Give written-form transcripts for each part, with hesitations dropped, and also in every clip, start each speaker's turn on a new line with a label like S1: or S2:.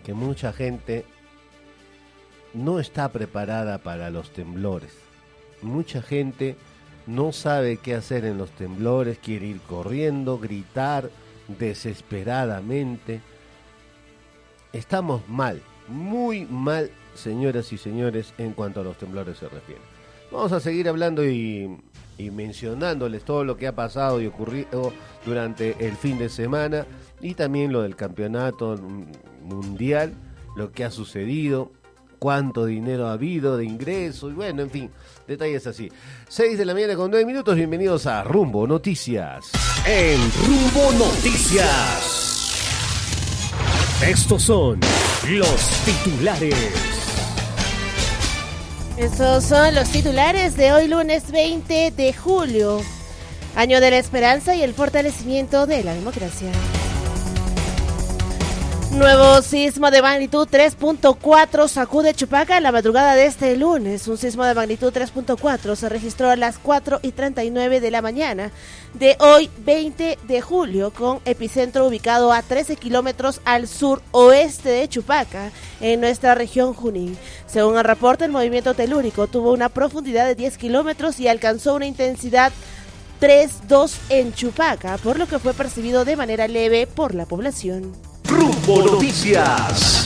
S1: que mucha gente no está preparada para los temblores. Mucha gente no sabe qué hacer en los temblores, quiere ir corriendo, gritar desesperadamente. Estamos mal, muy mal, señoras y señores, en cuanto a los temblores se refiere. Vamos a seguir hablando y mencionándoles todo lo que ha pasado y ocurrido durante el fin de semana y también lo del campeonato mundial, lo que ha sucedido, cuánto dinero ha habido de ingreso y bueno, en fin, detalles así. 6 de la mañana con 9 minutos, bienvenidos a Rumbo Noticias.
S2: En Rumbo Noticias, estos son los titulares.
S3: Estos son los titulares de hoy lunes 20 de julio, año de la esperanza y el fortalecimiento de la democracia. Nuevo sismo de magnitud 3.4 sacude Chupaca en la madrugada de este lunes. Un sismo de magnitud 3.4 se registró a las 4:39 de la mañana de hoy 20 de julio, con epicentro ubicado a 13 kilómetros al suroeste de Chupaca, en nuestra región Junín. Según el reporte, el movimiento telúrico tuvo una profundidad de 10 kilómetros y alcanzó una intensidad 3.2 en Chupaca, por lo que fue percibido de manera leve por la población.
S2: Rumbo Noticias.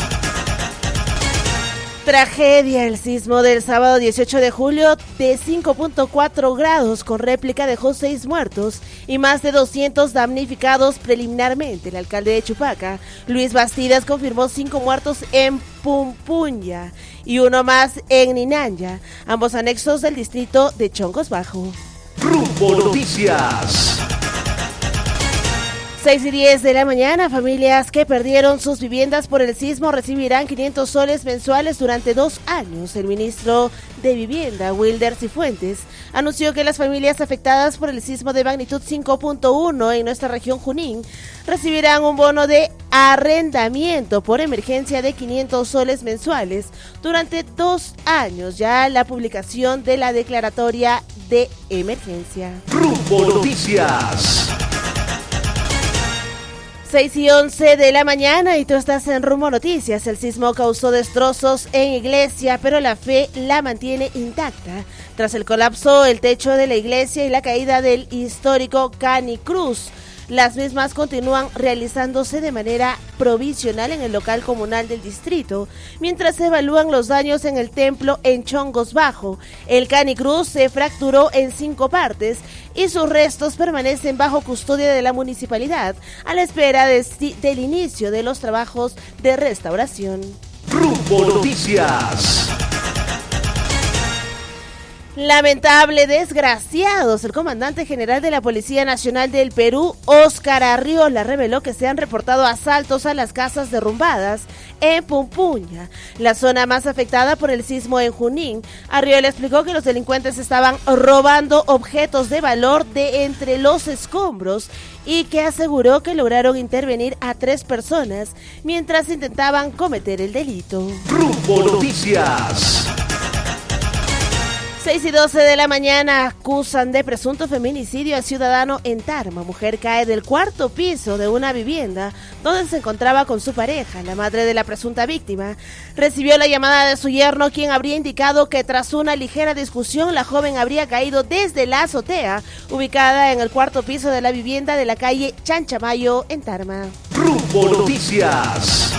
S3: Tragedia, el sismo del sábado 18 de julio de 5.4 grados con réplica dejó 6 muertos y más de 200 damnificados preliminarmente. El alcalde de Chupaca, Luis Bastidas, confirmó 5 muertos en Pumpunya y 1 más en Ninanya, ambos anexos del distrito de Chongos Bajo.
S2: Rumbo Noticias.
S3: 6:10 de la mañana, familias que perdieron sus viviendas por el sismo recibirán 500 soles mensuales durante 2 años. El ministro de Vivienda, Wilder Cifuentes, anunció que las familias afectadas por el sismo de magnitud 5.1 en nuestra región Junín recibirán un bono de arrendamiento por emergencia de 500 soles mensuales durante 2 años, ya la publicación de la declaratoria de emergencia.
S2: Rumbo Noticias.
S3: 6:11 de la mañana y tú estás en Rumbo Noticias. El sismo causó destrozos en iglesia, pero la fe la mantiene intacta. Tras el colapso, el techo de la iglesia y la caída del histórico Canicruz, las mismas continúan realizándose de manera provisional en el local comunal del distrito, mientras se evalúan los daños en el templo en Chongos Bajo. El Canicruz se fracturó en 5 partes y sus restos permanecen bajo custodia de la municipalidad a la espera del inicio de los trabajos de restauración.
S2: Rumbo Noticias.
S3: Lamentable, desgraciados. El comandante general de la Policía Nacional del Perú, Óscar Arriola, reveló que se han reportado asaltos a las casas derrumbadas en Pumpunya, la zona más afectada por el sismo en Junín. Arriola explicó que los delincuentes estaban robando objetos de valor de entre los escombros y que aseguró que lograron intervenir a 3 personas mientras intentaban cometer el delito.
S2: Rumbo Noticias.
S3: 6:12 de la mañana, acusan de presunto feminicidio al ciudadano en Tarma. Mujer cae del 4º piso de una vivienda donde se encontraba con su pareja. La madre de la presunta víctima recibió la llamada de su yerno, quien habría indicado que tras una ligera discusión la joven habría caído desde la azotea, ubicada en el 4º piso de la vivienda de la calle Chanchamayo en Tarma.
S2: Rumbo Noticias.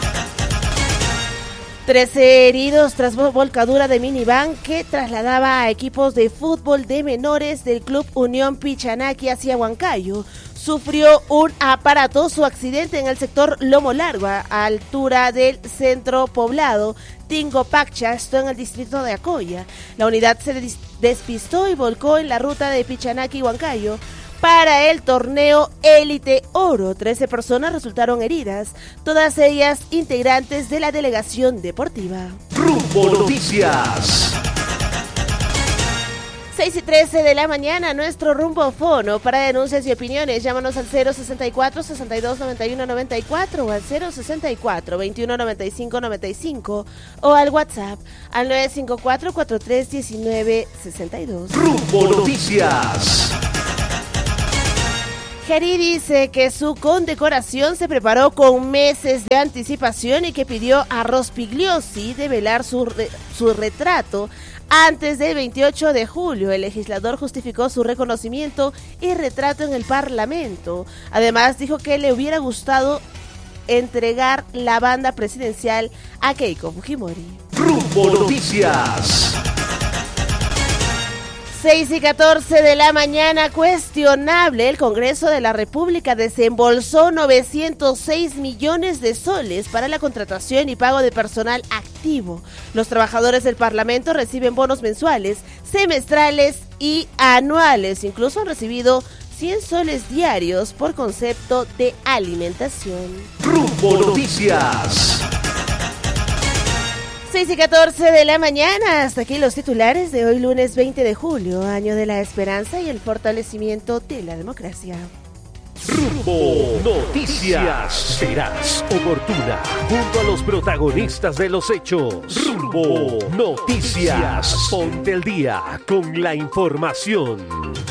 S3: 13 heridos tras volcadura de minivan que trasladaba a equipos de fútbol de menores del Club Unión Pichanaki hacia Huancayo. Sufrió un aparatoso accidente en el sector Lomo Largo, a altura del centro poblado Tingopacha, esto en el distrito de Acoya. La unidad se despistó y volcó en la ruta de Pichanaki-Huancayo para el torneo Élite Oro. 13 personas resultaron heridas, todas ellas integrantes de la delegación deportiva.
S2: Rumbo Noticias.
S3: 6:13 de la mañana, nuestro rumbofono para denuncias y opiniones. Llámanos al 064-6291-94 o al 064-2195-95 o al WhatsApp al 954-4319-62.
S2: Rumbo Noticias.
S3: Najeri dice que su condecoración se preparó con meses de anticipación y que pidió a Rospigliosi develar su retrato antes del 28 de julio. El legislador justificó su reconocimiento y retrato en el Parlamento. Además, dijo que le hubiera gustado entregar la banda presidencial a Keiko Fujimori.
S2: Rumbo Noticias.
S3: 6:14 de la mañana, cuestionable. El Congreso de la República desembolsó 906 millones de soles para la contratación y pago de personal activo. Los trabajadores del Parlamento reciben bonos mensuales, semestrales y anuales. Incluso han recibido 100 soles diarios por concepto de alimentación.
S2: Rumbo Noticias.
S3: 6:14 de la mañana, hasta aquí los titulares de hoy lunes 20 de julio, año de la esperanza y el fortalecimiento de la democracia.
S2: Rumbo Noticias. Serás oportuna junto a los protagonistas de los hechos. Rumbo Noticias. Ponte el día con la información.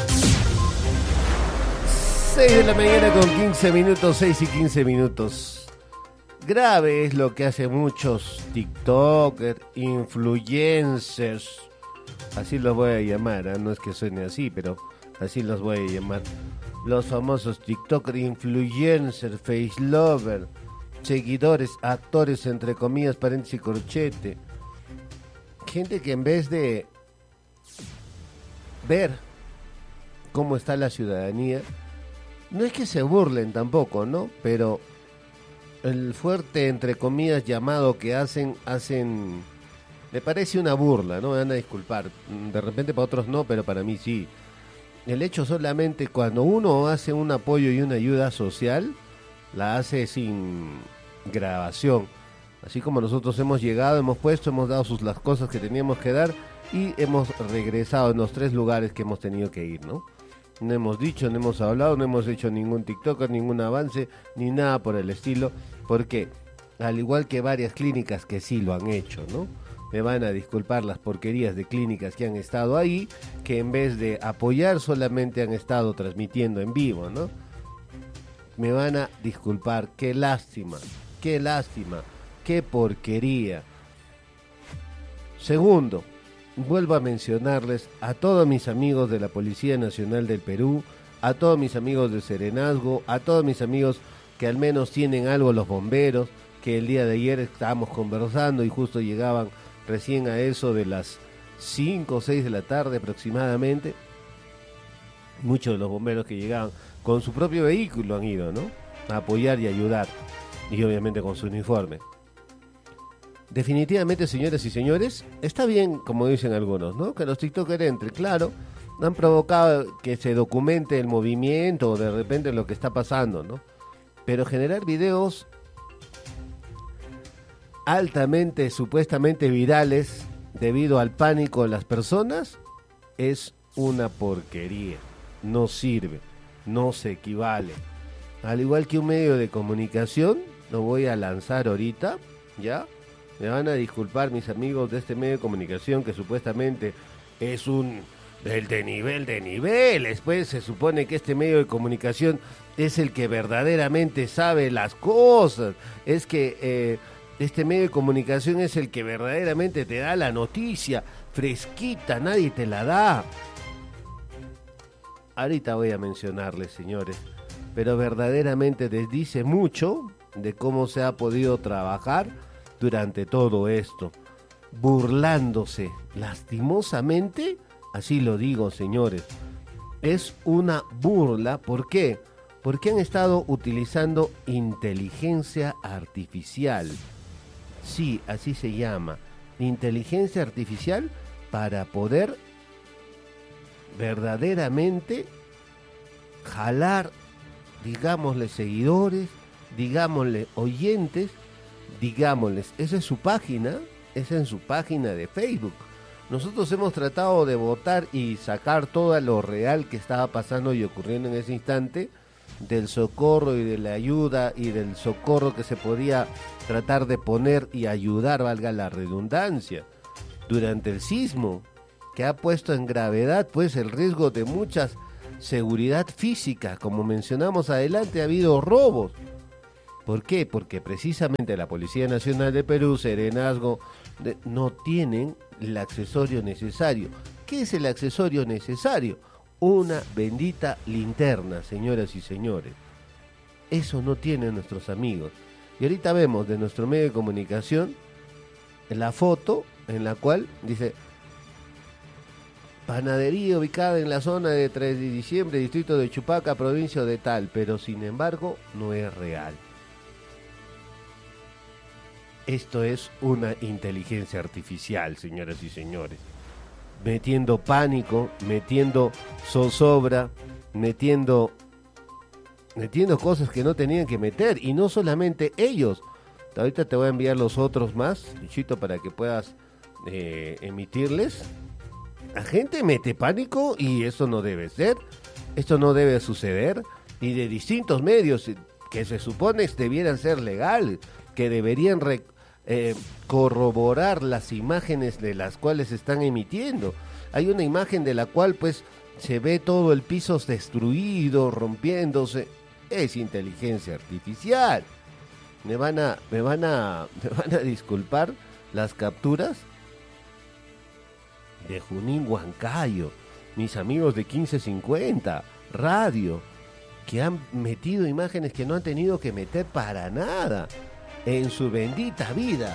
S1: 6 de la mañana con 15 minutos, 6 y 15 minutos. Grave es lo que hacen muchos TikTokers, influencers, así los voy a llamar, ¿eh? No es que suene así, pero así los voy a llamar. Los famosos TikTokers, influencers, face lover, seguidores, actores, entre comillas, paréntesis y corchete. Gente que en vez de ver cómo está la ciudadanía, no es que se burlen tampoco, ¿no? Pero el fuerte, entre comillas, llamado que hacen, me parece una burla, ¿no? Me van a disculpar, de repente para otros no, pero para mí sí. El hecho solamente cuando uno hace un apoyo y una ayuda social, la hace sin grabación. Así como nosotros hemos llegado, hemos puesto, hemos dado las cosas que teníamos que dar y hemos regresado en los 3 lugares que hemos tenido que ir, ¿no? No hemos dicho, no hemos hablado, no hemos hecho ningún TikToker, ningún avance, ni nada por el estilo, porque al igual que varias clínicas que sí lo han hecho, ¿no? Me van a disculpar las porquerías de clínicas que han estado ahí, que en vez de apoyar solamente han estado transmitiendo en vivo, ¿no? Me van a disculpar, qué lástima, qué porquería. Segundo, vuelvo a mencionarles a todos mis amigos de la Policía Nacional del Perú, a todos mis amigos de Serenazgo, a todos mis amigos que al menos tienen algo los bomberos, que el día de ayer estábamos conversando y justo llegaban recién a eso de las 5 o 6 de la tarde aproximadamente. Muchos de los bomberos que llegaban con su propio vehículo han ido, ¿no? A apoyar y ayudar, y obviamente con su uniforme. Definitivamente, señoras y señores, está bien, como dicen algunos, ¿no? Que los TikTokers entren, claro, han provocado que se documente el movimiento o de repente lo que está pasando, ¿no? Pero generar videos altamente, supuestamente virales, debido al pánico de las personas, es una porquería. No sirve, no se equivale. Al igual que un medio de comunicación, lo voy a lanzar ahorita, ¿ya? Me van a disculpar mis amigos de este medio de comunicación que supuestamente es de niveles, pues se supone que este medio de comunicación es el que verdaderamente sabe las cosas, es que este medio de comunicación es el que verdaderamente te da la noticia fresquita, nadie te la da. Ahorita voy a mencionarles, señores, pero verdaderamente les dice mucho de cómo se ha podido trabajar durante todo esto, burlándose, lastimosamente, así lo digo, señores, es una burla. ¿Por qué? Porque han estado utilizando inteligencia artificial, sí, así se llama, inteligencia artificial, para poder verdaderamente jalar, digámosle, seguidores, digámosle, oyentes, digámosles, esa es su página, esa es en su página de Facebook. Nosotros hemos tratado de votar y sacar todo lo real que estaba pasando y ocurriendo en ese instante, del socorro y de la ayuda y del socorro que se podía tratar de poner y ayudar, valga la redundancia, durante el sismo, que ha puesto en gravedad pues el riesgo de muchas seguridad física, como mencionamos adelante, ha habido robos. ¿Por qué? Porque precisamente la Policía Nacional de Perú, Serenazgo, no tienen el accesorio necesario. ¿Qué es el accesorio necesario? Una bendita linterna, señoras y señores. Eso no tienen nuestros amigos. Y ahorita vemos de nuestro medio de comunicación la foto en la cual dice: panadería ubicada en la zona de 3 de diciembre, distrito de Chupaca, provincia de tal, pero sin embargo no es real. Esto es una inteligencia artificial, señoras y señores, metiendo pánico, metiendo zozobra, metiendo cosas que no tenían que meter, y no solamente ellos. Ahorita te voy a enviar los otros más, Luchito, para que puedas emitirles. La gente mete pánico y eso no debe ser, esto no debe suceder, y de distintos medios que se supone debieran ser legal, que deberían corroborar las imágenes de las cuales se están emitiendo. Hay una imagen de la cual pues se ve todo el piso destruido, rompiéndose. Es inteligencia artificial. Me van a disculpar las capturas de Junín Huancayo, mis amigos de 1550 Radio, que han metido imágenes que no han tenido que meter para nada en su bendita vida.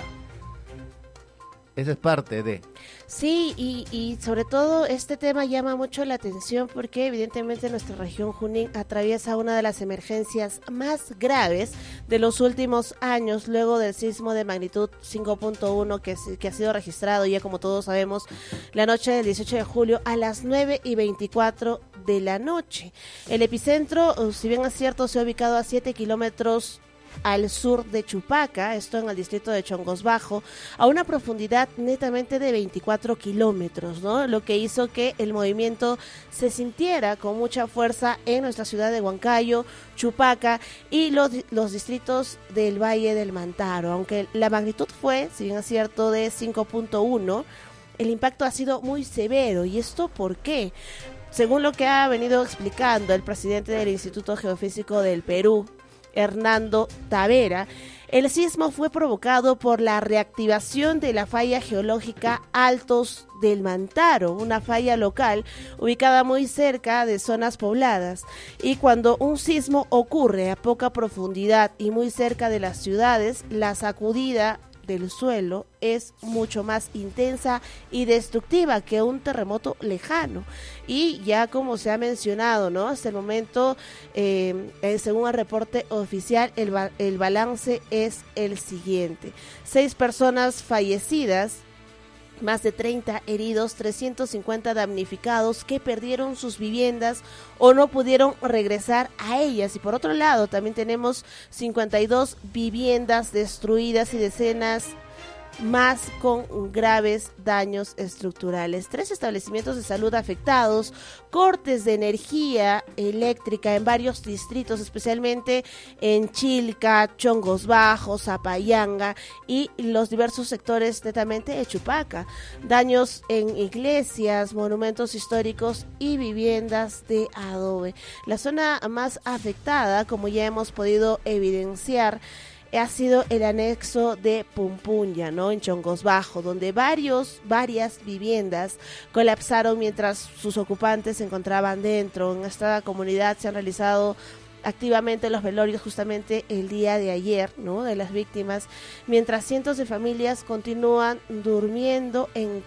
S1: Esa es parte de...
S3: Sí, y sobre todo este tema llama mucho la atención porque evidentemente nuestra región Junín atraviesa una de las emergencias más graves de los últimos años, luego del sismo de magnitud 5.1 que ha sido registrado ya, como todos sabemos, la noche del 18 de julio a las 9:24 de la noche. El epicentro, si bien es cierto, se ha ubicado a 7 kilómetros al sur de Chupaca, esto en el distrito de Chongos Bajo, a una profundidad netamente de 24 kilómetros, ¿no? Lo que hizo que el movimiento se sintiera con mucha fuerza en nuestra ciudad de Huancayo, Chupaca y los distritos del Valle del Mantaro. Aunque la magnitud fue, si bien es cierto, de 5.1, el impacto ha sido muy severo. ¿Y esto por qué? Según lo que ha venido explicando el presidente del Instituto Geofísico del Perú, Hernando Tavera, el sismo fue provocado por la reactivación de la falla geológica Altos del Mantaro, una falla local ubicada muy cerca de zonas pobladas. Y cuando un sismo ocurre a poca profundidad y muy cerca de las ciudades, la sacudida del suelo es mucho más intensa y destructiva que un terremoto lejano. Y ya como se ha mencionado, ¿no? Hasta el momento, según el reporte oficial, el balance es el siguiente: 6 personas fallecidas, más de 30 heridos, 350 damnificados que perdieron sus viviendas o no pudieron regresar a ellas. Y por otro lado, también tenemos 52 viviendas destruidas y decenas más con graves daños estructurales. 3 establecimientos de salud afectados, cortes de energía eléctrica en varios distritos, especialmente en Chilca, Chongos Bajos, Zapayanga y los diversos sectores netamente de Chupaca. Daños en iglesias, monumentos históricos y viviendas de adobe. La zona más afectada, como ya hemos podido evidenciar, ha sido el anexo de Pumpunya, ¿no? En Chongos Bajo, donde varias viviendas colapsaron mientras sus ocupantes se encontraban dentro. En esta comunidad se han realizado activamente los velorios justamente el día de ayer, ¿no? De las víctimas, mientras cientos de familias continúan durmiendo en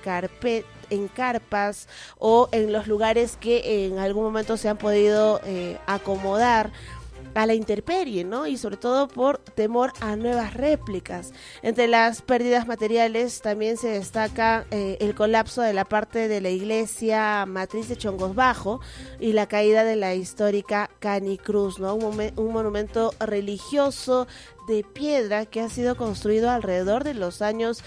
S3: carpas o en los lugares que en algún momento se han podido acomodar a la intemperie, ¿no? Y sobre todo por temor a nuevas réplicas. Entre las pérdidas materiales también se destaca el colapso de la parte de la iglesia matriz de Chongos Bajo y la caída de la histórica Canicruz, ¿no? Un monumento religioso de piedra que ha sido construido alrededor de los años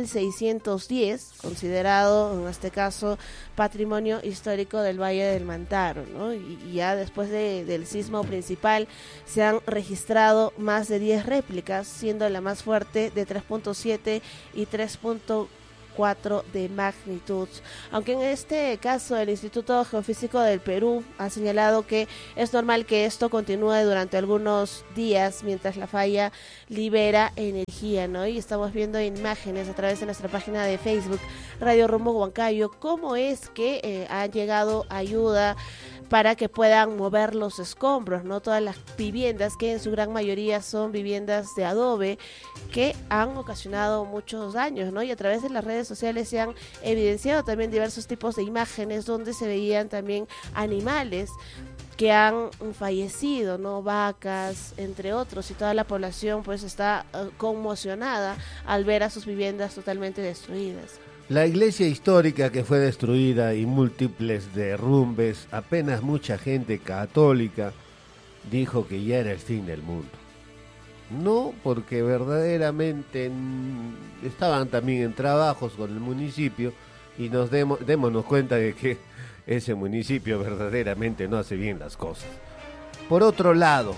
S3: 1610, considerado en este caso patrimonio histórico del Valle del Mantaro, ¿no? Y ya después del sismo principal se han registrado más de 10 réplicas, siendo la más fuerte de 3.7 y 3.4 4 de magnitud. Aunque en este caso el Instituto Geofísico del Perú ha señalado que es normal que esto continúe durante algunos días mientras la falla libera energía, ¿no? Y estamos viendo imágenes a través de nuestra página de Facebook, Radio Rumbo Huancayo, cómo es que ha llegado ayuda para que puedan mover los escombros, ¿no? Todas las viviendas, que en su gran mayoría son viviendas de adobe, que han ocasionado muchos daños, ¿no? Y a través de las redes sociales se han evidenciado también diversos tipos de imágenes donde se veían también animales que han fallecido, ¿no? Vacas, entre otros, y toda la población pues está conmocionada al ver a sus viviendas totalmente destruidas.
S1: La iglesia histórica que fue destruida y múltiples derrumbes, apenas mucha gente católica dijo que ya era el fin del mundo. No, porque verdaderamente estaban también en trabajos con el municipio y démonos cuenta de que ese municipio verdaderamente no hace bien las cosas. Por otro lado,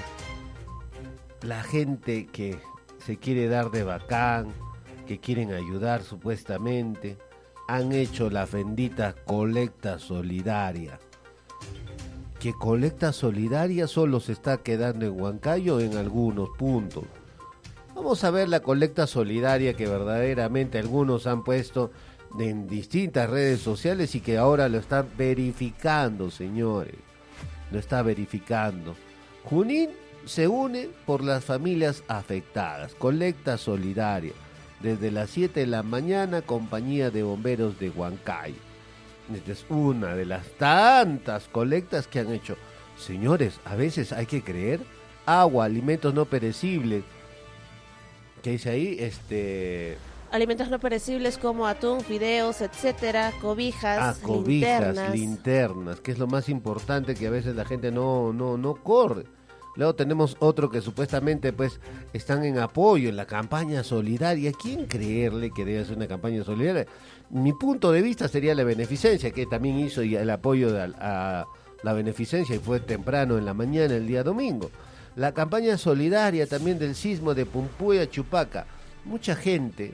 S1: la gente que se quiere dar de bacán, que quieren ayudar supuestamente, han hecho la bendita colecta solidaria. Que colecta solidaria solo se está quedando en Huancayo en algunos puntos. Vamos a ver la colecta solidaria que verdaderamente algunos han puesto en distintas redes sociales y que ahora lo están verificando, señores. Lo está verificando. Junín se une por las familias afectadas. Colecta solidaria. Desde las 7 de la mañana, Compañía de Bomberos de Huancayo. Esta es una de las tantas colectas que han hecho. Señores, a veces hay que creer. Agua, alimentos no perecibles. ¿Qué dice ahí?
S3: Alimentos no perecibles como atún, fideos, etcétera, cobijas,
S1: linternas, que es lo más importante, que a veces la gente no corre. Luego tenemos otro que supuestamente pues están en apoyo en la campaña solidaria. ¿Quién creerle que debe ser una campaña solidaria? Mi punto de vista sería la beneficencia, que también hizo el apoyo a la beneficencia y fue temprano en la mañana el día domingo. La campaña solidaria también del sismo de Pumpuya, Chupaca. Mucha gente,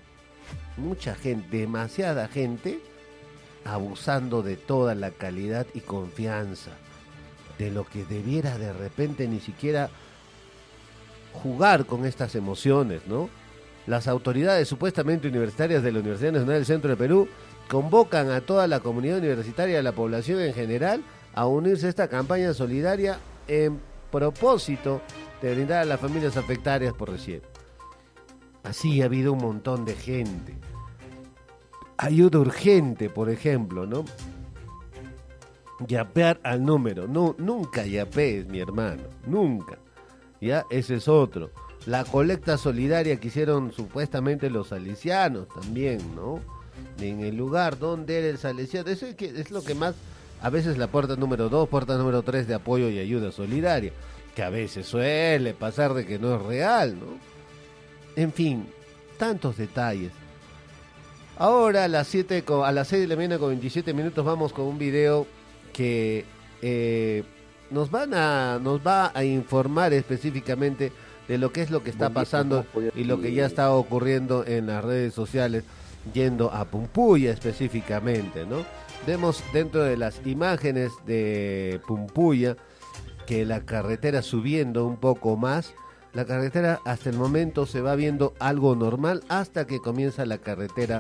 S1: demasiada gente, abusando de toda la calidad y confianza, de lo que debiera de repente ni siquiera jugar con estas emociones, ¿no? Las autoridades supuestamente universitarias de la Universidad Nacional del Centro de Perú convocan a toda la comunidad universitaria y a la población en general a unirse a esta campaña solidaria en propósito de brindar a las familias afectadas por recién. Así ha habido un montón de gente. Ayuda urgente, por ejemplo, ¿no? Yapear al número. No, nunca yapees, mi hermano. Nunca. Ya, ese es otro. La colecta solidaria que hicieron supuestamente los salesianos también, ¿no? En el lugar donde era el salesiano. Eso es lo que más, a veces la puerta número 2, puerta número 3 de apoyo y ayuda solidaria, que a veces suele pasar de que no es real, ¿no? En fin, tantos detalles. Ahora a las 6 de la mañana con 27 minutos vamos con un video que nos va a informar específicamente de lo que es lo que está pasando y lo que ya está ocurriendo en las redes sociales, yendo a Pumpuya específicamente, ¿no? Vemos dentro de las imágenes de Pumpuya que la carretera subiendo un poco más. La carretera hasta el momento se va viendo algo normal hasta que comienza la carretera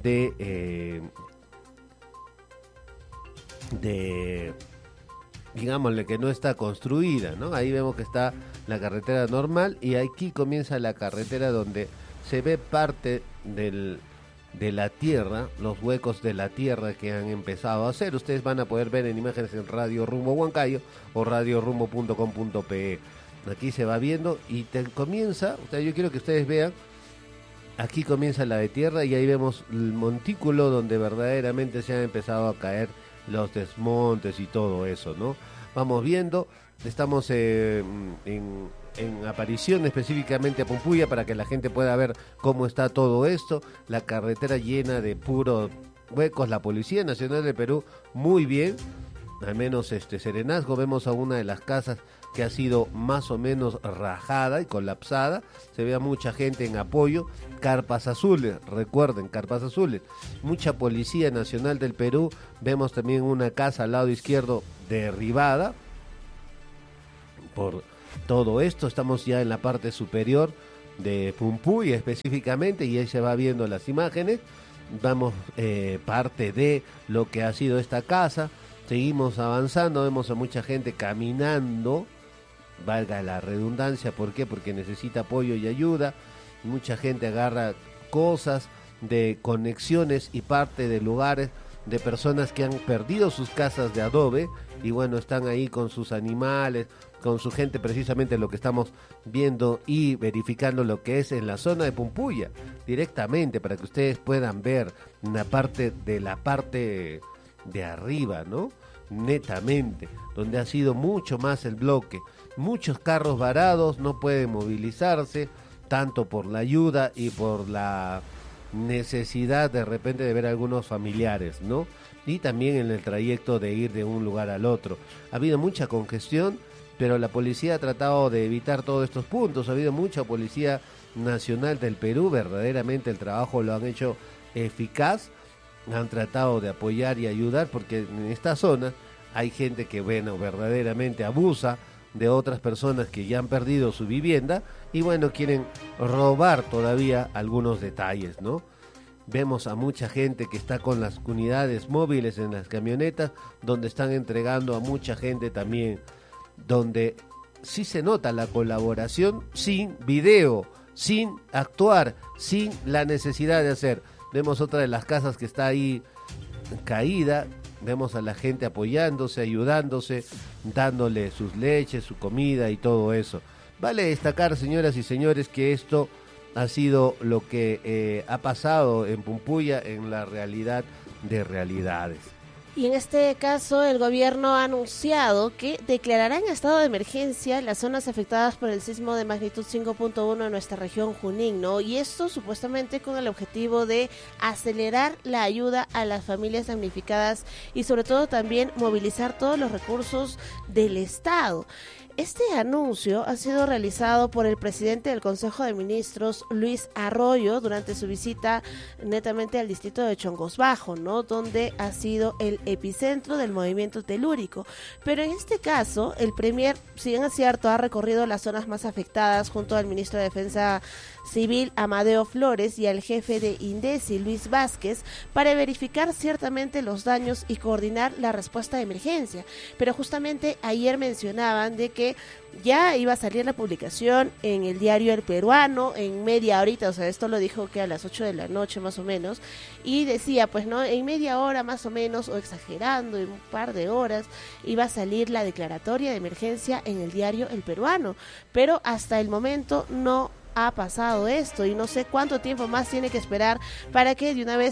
S1: digámosle que no está construida, ¿no? Ahí vemos que está la carretera normal y aquí comienza la carretera donde se ve parte de la tierra, los huecos de la tierra que han empezado a hacer. Ustedes van a poder ver en imágenes en Radio Rumbo Huancayo o radiorumbo.com.pe. Aquí se va viendo y yo quiero que ustedes vean, aquí comienza la de tierra y ahí vemos el montículo donde verdaderamente se han empezado a caer los desmontes y todo eso, ¿no? Vamos viendo, estamos en aparición específicamente a Pumpuya para que la gente pueda ver cómo está todo esto, la carretera llena de puros huecos, la Policía Nacional de Perú muy bien, al menos Serenazgo, vemos a una de las casas que ha sido más o menos rajada y colapsada. Se ve a mucha gente en apoyo. Carpas azules, recuerden, carpas azules. Mucha Policía Nacional del Perú. Vemos también una casa al lado izquierdo derribada por todo esto. Estamos ya en la parte superior de Pumpuy específicamente, y ahí se va viendo las imágenes. Vamos parte de lo que ha sido esta casa. Seguimos avanzando, vemos a mucha gente caminando, valga la redundancia. ¿Por qué? Porque necesita apoyo y ayuda. Mucha gente agarra cosas de conexiones y parte de lugares de personas que han perdido sus casas de adobe, y bueno, están ahí con sus animales, con su gente, precisamente lo que estamos viendo y verificando lo que es en la zona de Pumpuya, directamente, para que ustedes puedan ver una parte de arriba, ¿no? Netamente, donde ha sido mucho más el bloque. Muchos carros varados no pueden movilizarse, tanto por la ayuda y por la necesidad de repente de ver a algunos familiares, ¿no? Y también en el trayecto de ir de un lugar al otro. Ha habido mucha congestión, pero la policía ha tratado de evitar todos estos puntos. Ha habido mucha Policía Nacional del Perú, verdaderamente el trabajo lo han hecho eficaz. Han tratado de apoyar y ayudar, porque en esta zona hay gente que, bueno, verdaderamente abusa de otras personas que ya han perdido su vivienda y, bueno, quieren robar todavía algunos detalles, ¿no? Vemos a mucha gente que está con las unidades móviles en las camionetas, donde están entregando a mucha gente también, donde sí se nota la colaboración sin video, sin actuar, sin la necesidad de hacer. Vemos otra de las casas que está ahí caída, vemos a la gente apoyándose, ayudándose, dándole sus leches, su comida y todo eso. Vale destacar, señoras y señores, que esto ha sido lo que ha pasado en Pumpuya en la realidad de realidades.
S3: Y en este caso, el gobierno ha anunciado que declarará en estado de emergencia las zonas afectadas por el sismo de magnitud 5.1 en nuestra región Junín, ¿no? Y esto supuestamente con el objetivo de acelerar la ayuda a las familias damnificadas y sobre todo también movilizar todos los recursos del Estado. Este anuncio ha sido realizado por el presidente del Consejo de Ministros, Luis Arroyo, durante su visita netamente al distrito de Chongos Bajo, ¿no? Donde ha sido el epicentro del movimiento telúrico. Pero en este caso, el premier, si bien es cierto, ha recorrido las zonas más afectadas junto al ministro de Defensa Civil, Amadeo Flores, y al jefe de INDECI, Luis Vázquez, para verificar ciertamente los daños y coordinar la respuesta de emergencia. Pero justamente ayer mencionaban de que ya iba a salir la publicación en el diario El Peruano en media horita, o sea, esto lo dijo que a las 8 de la noche más o menos, y decía, pues no, en media hora más o menos, o exagerando, en un par de horas, iba a salir la declaratoria de emergencia en el diario El Peruano, pero hasta el momento no ha pasado esto y no sé cuánto tiempo más tiene que esperar para que de una vez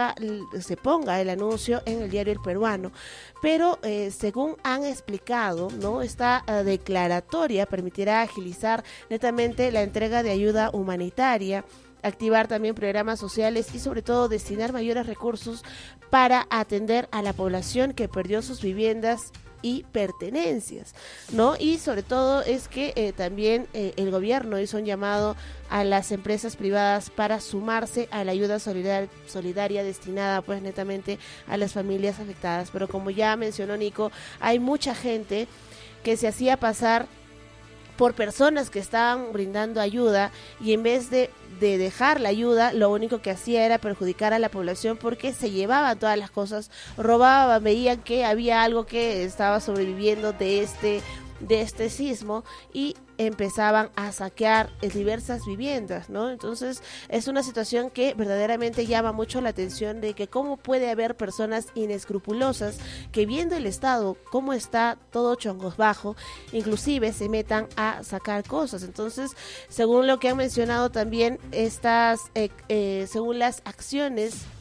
S3: se ponga el anuncio en el diario El Peruano. Pero según han explicado, ¿no? Esta declaratoria permitirá agilizar netamente la entrega de ayuda humanitaria, activar también programas sociales y sobre todo destinar mayores recursos para atender a la población que perdió sus viviendas y pertenencias, ¿no? Y sobre todo es que también el gobierno hizo un llamado a las empresas privadas para sumarse a la ayuda solidaria destinada pues netamente a las familias afectadas. Pero como ya mencionó Nico, hay mucha gente que se hacía pasar por personas que estaban brindando ayuda y en vez de dejar la ayuda, lo único que hacía era perjudicar a la población porque se llevaban todas las cosas, robaban, veían que había algo que estaba sobreviviendo de este sismo y empezaban a saquear diversas viviendas, ¿no? Entonces es una situación que verdaderamente llama mucho la atención de que cómo puede haber personas inescrupulosas que viendo el estado, cómo está todo Chongos Bajo, inclusive se metan a sacar cosas. Entonces, según lo que han mencionado también, según las acciones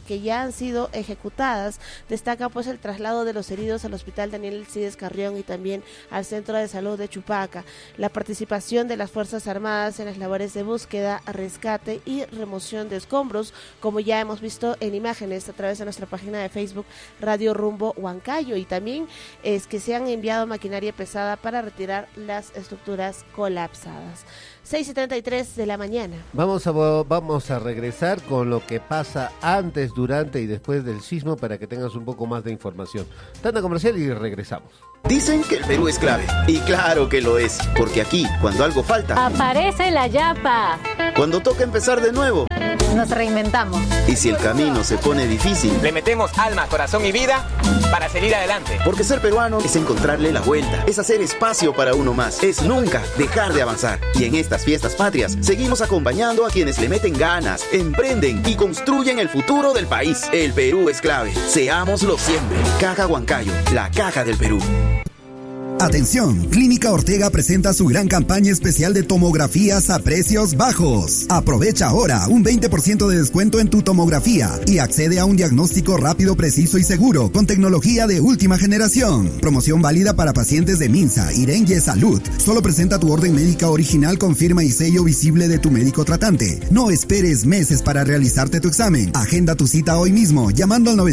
S3: que ya han sido ejecutadas. Destaca pues el traslado de los heridos al Hospital Daniel Alcides Carrión y también al Centro de Salud de Chupaca. La participación de las Fuerzas Armadas en las labores de búsqueda, rescate y remoción de escombros, como ya hemos visto en imágenes a través de nuestra página de Facebook Radio Rumbo Huancayo, y también es que se han enviado maquinaria pesada para retirar las estructuras colapsadas. 6:33 de la mañana.
S1: Vamos a regresar con lo que pasa antes, durante y después del sismo para que tengas un poco más de información. Tanda comercial y regresamos.
S4: Dicen que el Perú es clave, y claro que lo es, porque aquí, cuando algo falta,
S5: aparece la yapa.
S4: Cuando toca empezar de nuevo,
S5: nos reinventamos.
S4: Y si el camino se pone difícil,
S6: le metemos alma, corazón y vida para seguir adelante.
S4: Porque ser peruano es encontrarle la vuelta, es hacer espacio para uno más, es nunca dejar de avanzar. Y en estas fiestas patrias, seguimos acompañando a quienes le meten ganas, emprenden y construyen el futuro del país. El Perú es clave, seámoslo siempre. Caja Huancayo, la caja del Perú.
S7: Atención, Clínica Ortega presenta su gran campaña especial de tomografías a precios bajos. Aprovecha ahora un 20% de descuento en tu tomografía y accede a un diagnóstico rápido, preciso y seguro con tecnología de última generación. Promoción válida para pacientes de Minsa, Irenye Salud. Solo presenta tu orden médica original con firma y sello visible de tu médico tratante. No esperes meses para realizarte tu examen. Agenda tu cita hoy mismo llamando al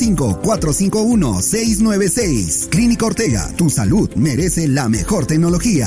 S7: 905-451-696. Clínica Ortega, tu salud merece la mejor tecnología.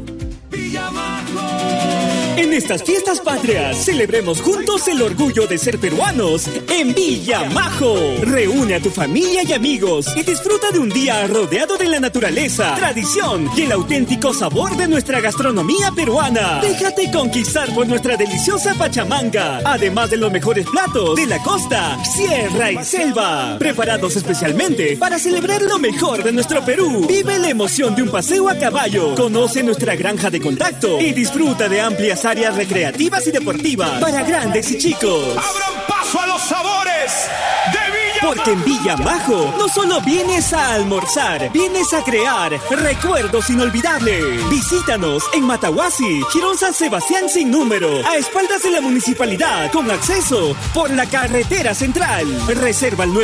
S8: En estas fiestas patrias, celebremos juntos el orgullo de ser peruanos en Villamajo. Reúne a tu familia y amigos y disfruta de un día rodeado de la naturaleza, tradición y el auténtico sabor de nuestra gastronomía peruana. Déjate conquistar por nuestra deliciosa pachamanga, además de los mejores platos de la costa, sierra y selva, preparados especialmente para celebrar lo mejor de nuestro Perú. Vive la emoción de un paseo a caballo, conoce nuestra granja de contacto y disfruta de amplias áreas recreativas y deportivas para grandes y chicos.
S9: ¡Abran paso a los sabores de Villamajo!
S8: Porque en Villamajo no solo vienes a almorzar, vienes a crear recuerdos inolvidables. Visítanos en Matahuasi, Girón San Sebastián sin número, a espaldas de la municipalidad, con acceso por la carretera central. Reserva al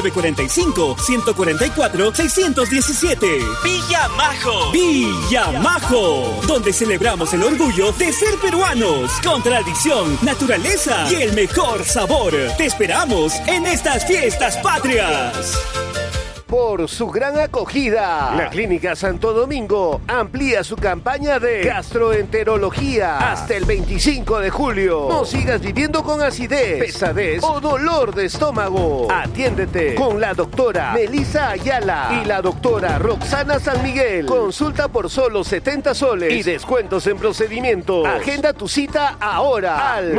S8: 945-144-617. Villamajo. Villamajo, donde celebramos el orgullo de ser peruanos, con tradición, naturaleza y el mejor sabor. Te esperamos en estas fiestas patrias.
S2: Por su gran acogida, la Clínica Santo Domingo amplía su campaña de gastroenterología hasta el 25 de julio. No sigas viviendo con acidez, pesadez o dolor de estómago. Atiéndete con la doctora Melissa Ayala y la doctora Roxana San Miguel. Consulta por solo 70 soles y descuentos en procedimientos. Agenda tu cita ahora al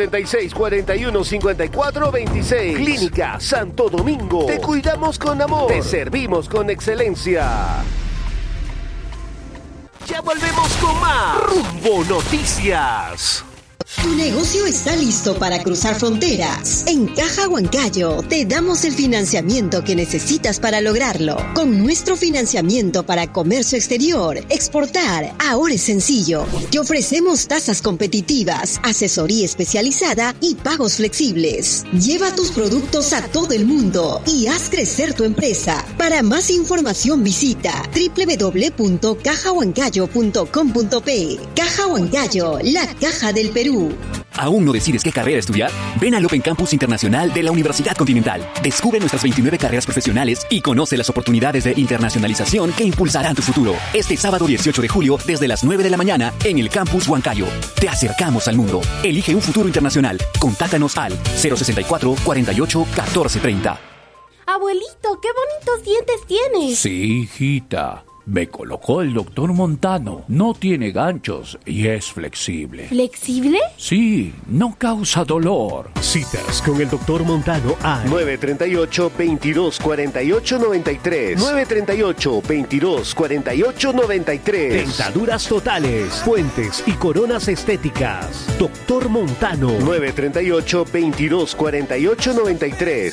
S2: 976-4154-26. Clínica Santo Domingo. Te cuidamos con amor. Te servimos con excelencia. Ya volvemos con más Rumbo Noticias.
S10: Tu negocio está listo para cruzar fronteras. En Caja Huancayo te damos el financiamiento que necesitas para lograrlo. Con nuestro financiamiento para comercio exterior, exportar, ahora es sencillo. Te ofrecemos tasas competitivas, asesoría especializada y pagos flexibles. Lleva tus productos a todo el mundo y haz crecer tu empresa. Para más información visita www.cajahuancayo.com.pe. Caja Huancayo, la caja del Perú.
S11: ¿Aún no decides qué carrera estudiar? Ven al Open Campus Internacional de la Universidad Continental. Descubre nuestras 29 carreras profesionales y conoce las oportunidades de internacionalización que impulsarán tu futuro. Este sábado 18 de julio, desde las 9 de la mañana, en el Campus Huancayo. Te acercamos al mundo. Elige un futuro internacional. Contáctanos al 064 48 14 30.
S12: Abuelito, qué bonitos dientes tienes.
S13: Sí, hijita. Me colocó el doctor Montano. No tiene ganchos y es flexible.
S12: ¿Flexible?
S13: Sí, no causa dolor.
S2: Citas con el doctor Montano al 938-2248-93. 938-2248-93. Dentaduras totales, puentes y coronas estéticas. Doctor Montano. 938-2248-93.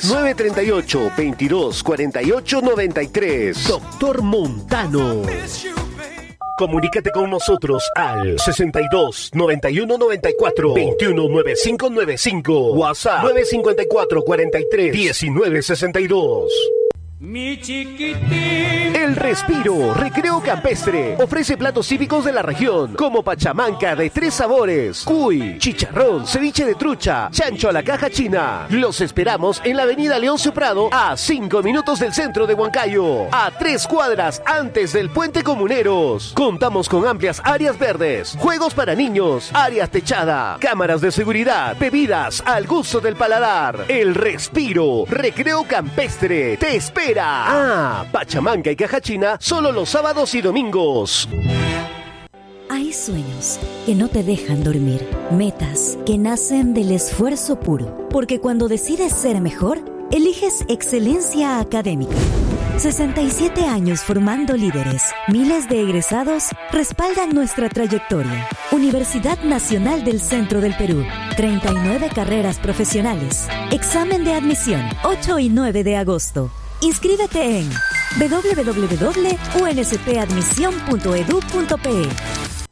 S2: 938-2248-93. Doctor Montano. Comunícate con nosotros al 62 91 94 21 95 95. WhatsApp 954 43 19 62.
S9: Mi chiquitín.
S2: El Respiro Recreo Campestre ofrece platos típicos de la región, como pachamanca de 3 sabores, cuy, chicharrón, ceviche de trucha, chancho a la caja china. Los esperamos en la avenida Leoncio Prado, a 5 minutos del centro de Huancayo, a 3 cuadras antes del Puente Comuneros. Contamos con amplias áreas verdes, juegos para niños, áreas techada, cámaras de seguridad, bebidas al gusto del paladar. El Respiro Recreo Campestre te espera. Pachamanca y caja china solo los sábados y domingos.
S14: Hay sueños que no te dejan dormir, metas que nacen del esfuerzo puro, porque cuando decides ser mejor, eliges excelencia académica. 67 años formando líderes, miles de egresados respaldan nuestra trayectoria. Universidad Nacional del Centro del Perú, 39 carreras profesionales. Examen de admisión, 8 y 9 de agosto. Inscríbete en www.unspadmisión.edu.pe.